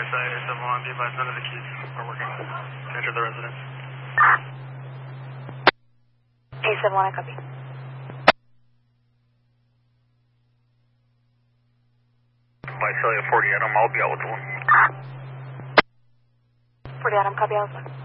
Eyesight, A71, be advised none of the keys are working to enter the residence. A71, I copy. Visalia 40 Adam, I'll be out with one. 40 Adam, copy, Alpha.